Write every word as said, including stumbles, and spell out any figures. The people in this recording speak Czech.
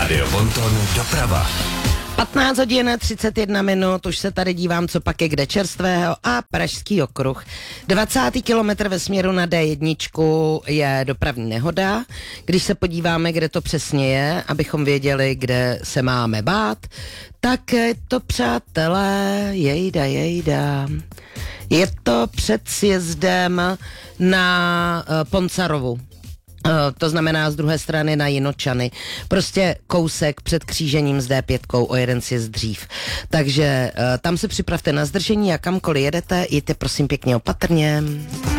Rádio Bonton doprava. patnáct hodin třicet jedna minut, už se tady dívám, co pak je kde čerstvého a Pražský okruh. dvacátý kilometr ve směru na D jedna je dopravní nehoda. Když se podíváme, kde to přesně je, abychom věděli, kde se máme bát, tak je to, přátelé, jejda, jejda. Je to před sjezdem na uh, Poncarovu. Uh, to znamená z druhé strany na Jinočany. Prostě kousek před křížením s D pět o jeden sjezd dřív. Takže uh, tam se připravte na zdržení a kamkoliv jedete, jděte prosím pěkně opatrně.